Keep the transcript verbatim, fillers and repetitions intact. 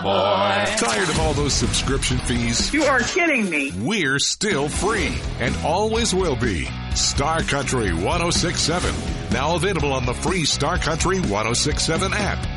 boy. Tired of all those subscription fees? You are kidding me. We're still free and always will be. Star Country one oh six point seven. Now available on the free Star Country one oh six point seven app